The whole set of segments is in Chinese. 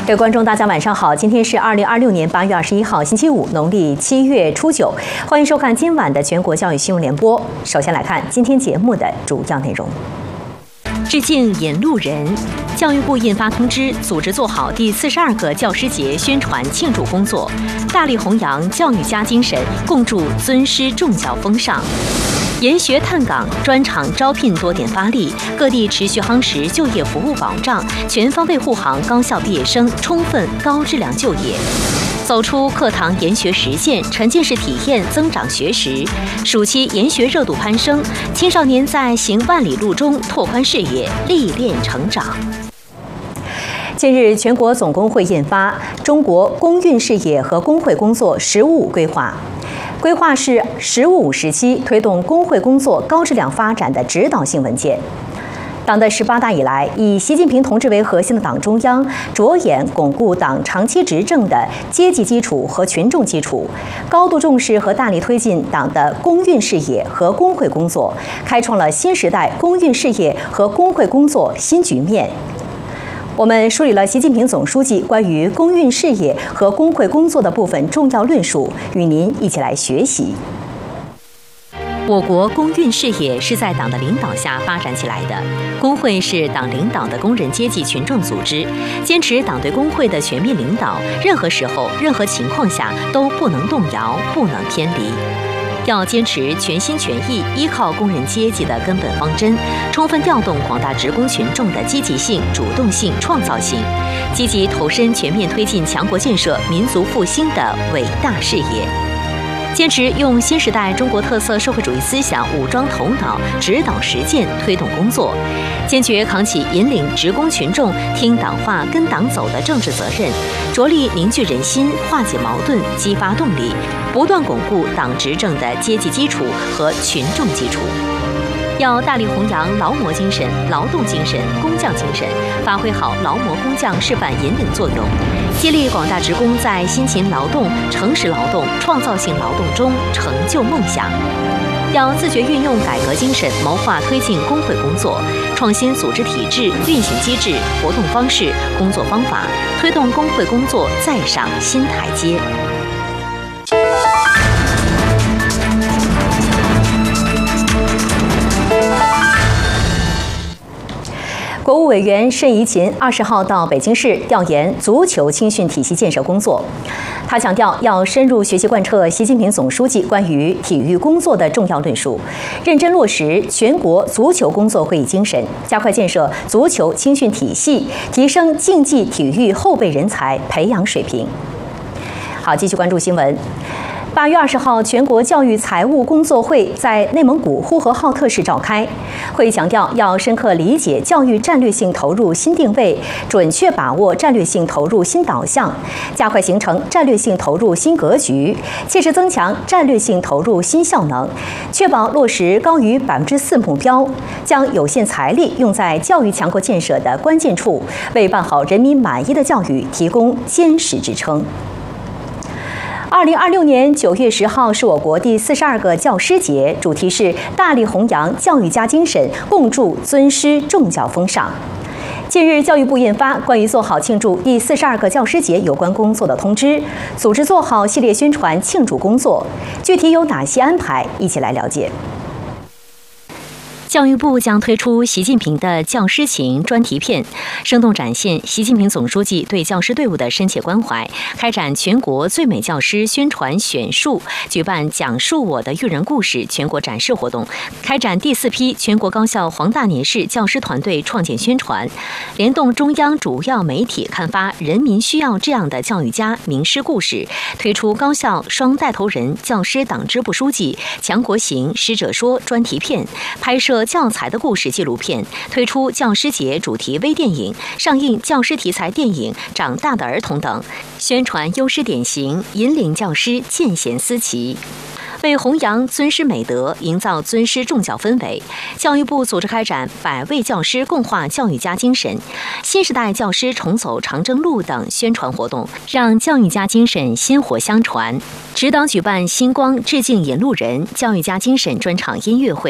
各位观众，大家晚上好！今天是2026年8月21号，星期五，农历7月初9。欢迎收看今晚的全国教育新闻联播。首先来看今天节目的主要内容。致敬引路人，教育部印发通知，组织做好第42个教师节宣传庆祝工作，大力弘扬教育家精神，共筑尊师重教风尚。研学探岗专场招聘多点发力，各地持续夯实就业服务保障，全方位护航高校毕业生充分高质量就业。走出课堂研学实践，沉浸式体验增长学识。暑期研学热度攀升，青少年在行万里路中拓宽视野，历练成长。近日，全国总工会印发《中国公运事业和工会工作“十五五”规划》。规划是“十五五”时期推动工会工作高质量发展的指导性文件。党的18大以来，以习近平同志为核心的党中央着眼巩固党长期执政的阶级基础和群众基础，高度重视和大力推进党的公运事业和工会工作，开创了新时代公运事业和工会工作新局面。我们梳理了习近平总书记关于公运事业和工会工作的部分重要论述，与您一起来学习。我国公运事业是在党的领导下发展起来的，工会是党领导的工人阶级群众组织，坚持党对工会的全面领导，任何时候、任何情况下都不能动摇、不能偏离。要坚持全心全意依靠工人阶级的根本方针，充分调动广大职工群众的积极性、主动性、创造性，积极投身全面推进强国建设、民族复兴的伟大事业。坚持用新时代中国特色社会主义思想武装头脑，指导实践，推动工作，坚决扛起引领职工群众听党话、跟党走的政治责任，着力凝聚人心、化解矛盾、激发动力，不断巩固党执政的阶级基础和群众基础。要大力弘扬劳模精神、劳动精神、工匠精神，发挥好劳模工匠示范引领作用，激励广大职工在辛勤劳动、诚实劳动、创造性劳动中成就梦想。要自觉运用改革精神，谋划推进工会工作，创新组织体制、运行机制、活动方式、工作方法，推动工会工作再上新台阶。国务委员申遗勤20号到北京市调研足球青训体系建设工作。他强调，要深入学习贯彻习近平总书记关于体育工作的重要论述，认真落实全国足球工作会议精神，加快建设足球青训体系，提升竞技体育后备人才培养水平。好，继续关注新闻。8月20号，全国教育财务工作会在内蒙古呼和浩特市召开。会议强调，要深刻理解教育战略性投入新定位，准确把握战略性投入新导向，加快形成战略性投入新格局，切实增强战略性投入新效能，确保落实高于4%目标，将有限财力用在教育强国建设的关键处，为办好人民满意的教育提供坚实支撑。2026年9月10号是我国第42个教师节，主题是大力弘扬教育家精神，共筑尊师重教风尚。近日，教育部印发关于做好庆祝第42个教师节有关工作的通知，组织做好系列宣传庆祝工作。具体有哪些安排？一起来了解。教育部将推出习近平的教师情专题片，生动展现习近平总书记对教师队伍的深切关怀，开展全国最美教师宣传选述，举办讲述我的育人故事全国展示活动，开展第4批全国高校黄大年式教师团队创建宣传，联动中央主要媒体刊发人民需要这样的教育家名师故事，推出高校双带头人教师党支部书记强国行师者说专题片，拍摄教材的故事纪录片，推出教师节主题微电影，上映教师题材电影《长大的儿童》等，宣传优师典型，引领教师见贤思齐。为弘扬尊师美德，营造尊师重教氛围，教育部组织开展100位教师共话教育家精神、新时代教师重走长征路等宣传活动，让教育家精神薪火相传。指导举办星光致敬引路人教育家精神专场音乐会。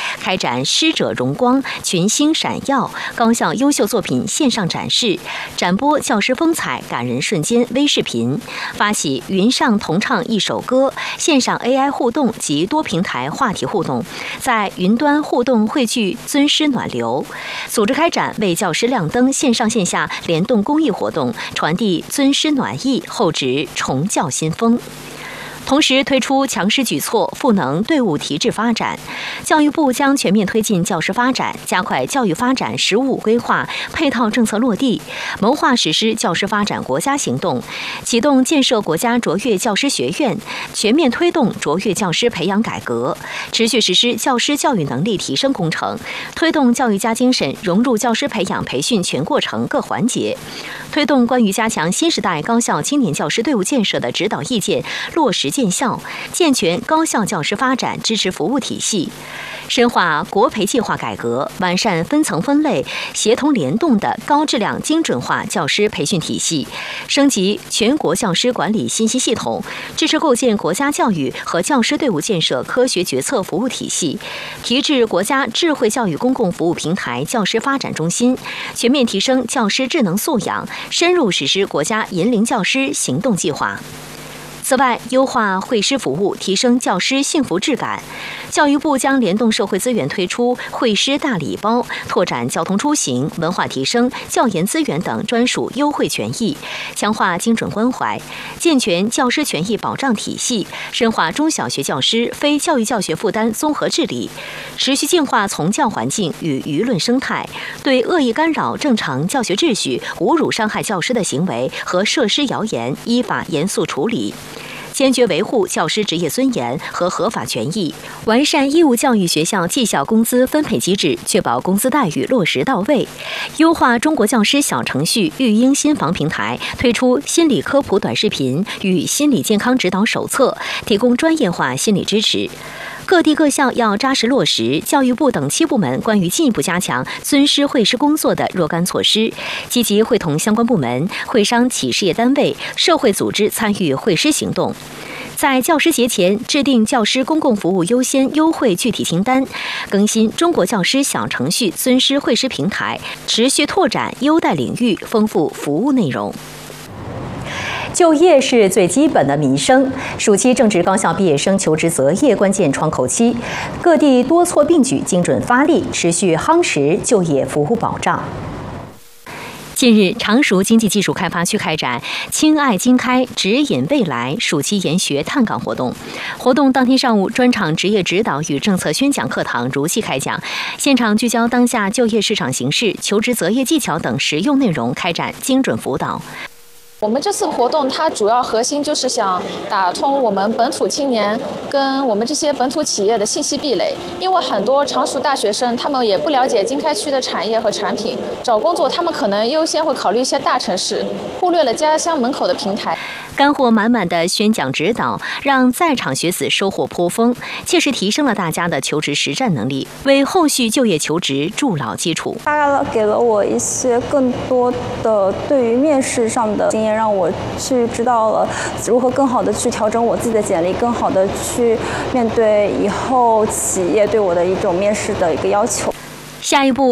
开展师者荣光，群星闪耀，高校优秀作品线上展示，展播教师风采感人瞬间微视频，发起云上同唱一首歌，线上 AI 互动及多平台话题互动，在云端互动汇聚尊师暖流，组织开展为教师亮灯线上线下联动公益活动，传递尊师暖意，厚植重教新风。同时推出强势举措，赋能队伍提质发展。教育部将全面推进教师发展，加快教育发展实务规划，配套政策落地，谋划实施教师发展国家行动，启动建设国家卓越教师学院，全面推动卓越教师培养改革，持续实施教师教育能力提升工程，推动教育家精神融入教师培养培训全过程各环节，推动关于加强新时代高校青年教师队伍建设的指导意见落实见效，健全高校教师发展支持服务体系，深化国培计划改革，完善分层分类、协同联动的高质量精准化教师培训体系，升级全国教师管理信息系统，支持构建国家教育和教师队伍建设科学决策服务体系，提质国家智慧教育公共服务平台教师发展中心，全面提升教师智能素养，深入实施国家引领教师行动计划。此外，优化会师服务，提升教师幸福质感。教育部将联动社会资源推出会师大礼包，拓展交通出行、文化提升、教研资源等专属优惠权益，强化精准关怀，健全教师权益保障体系，深化中小学教师非教育教学负担综合治理，持续净化从教环境与舆论生态，对恶意干扰正常教学秩序、侮辱伤害教师的行为和涉施谣言依法严肃处理。坚决维护教师职业尊严和合法权益，完善义务教育学校绩效工资分配机制，确保工资待遇落实到位。优化中国教师小程序育婴新房平台，推出心理科普短视频与心理健康指导手册，提供专业化心理支持。各地各校要扎实落实教育部等7部门关于进一步加强尊师惠师工作的若干措施，积极会同相关部门、会商企事业单位、社会组织参与惠师行动。在教师节前制定教师公共服务优先优惠具体清单，更新中国教师小程序尊师惠师平台，持续拓展优待领域，丰富服务内容。就业是最基本的民生，暑期正值高校毕业生求职择业关键窗口期，各地多措并举，精准发力，持续夯实就业服务保障。近日，常熟经济技术开发区开展“青爱经开，指引未来”暑期研学探岗活动。活动当天上午，专场职业指导与政策宣讲课堂如期开讲，现场聚焦当下就业市场形势、求职择业技巧等实用内容，开展精准辅导。 我们这次活动它主要核心就是想打通我们本土青年跟我们这些本土企业的信息壁垒，因为很多常熟大学生他们也不了解经开区的产业和产品，找工作他们可能优先会考虑一些大城市，忽略了家乡门口的平台。 干货满满的宣讲指导，让在场学子收获颇丰，切实提升了大家的求职实战能力，为后续就业求职筑牢基础。 他给了我一些更多的对于面试上的经验，让我去知道了如何更好的去调整我自己的简历，更好的去面对以后企业对我的一种面试的一个要求。 下一步